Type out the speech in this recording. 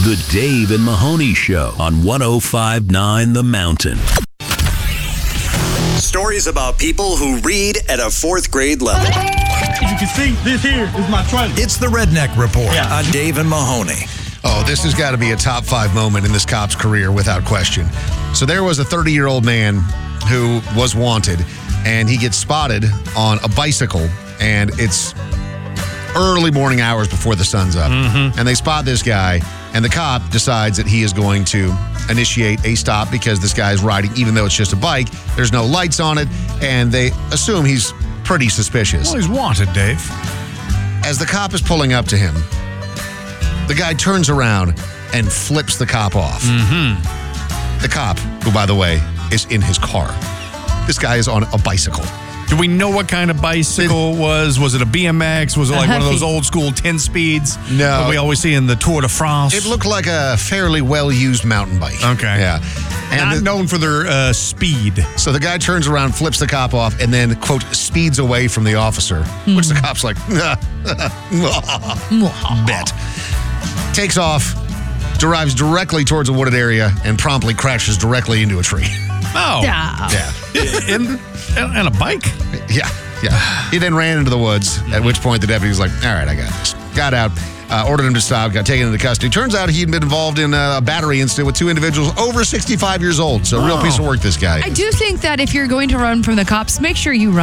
The Dave and Mahoney Show on 105.9 The Mountain. Stories about people who read at a fourth grade level. As you can see, this here is my trailer. It's the Redneck Report Yeah. on Dave and Mahoney. Oh, this has got to be a top 5 moment in this cop's career without question. So there was a 30-year-old man who was wanted, and he gets spotted on a bicycle, and it's early morning hours before the sun's up. And they spot this guy, and the cop decides that he is going to initiate a stop because this guy is riding, even though it's just a bike. There's no lights on it, and they assume he's pretty suspicious. Well, he's wanted, Dave. As the cop is pulling up to him, the guy turns around and flips the cop off. The cop, who, by the way, is in his car. This guy is on a bicycle. Do we know what kind of bicycle it was? Was it a BMX? Was it like one of those old school 10 speeds? No. That we always see in the Tour de France? It looked like a fairly well-used mountain bike. Okay. Yeah. Not known for their speed. So the guy turns around, flips the cop off, and then, quote, speeds away from the officer, which the cop's like, bet. Takes off, drives directly towards a wooded area, and promptly crashes directly into a tree. Oh. Yeah. Yeah. And a bike? Yeah. He then ran into the woods, at which point the deputy was like, all right, I got this. Got out, ordered him to stop, got taken into custody. Turns out he'd been involved in a battery incident with 2 individuals over 65 years old. So real piece of work, this guy. I do think that if you're going to run from the cops, make sure you run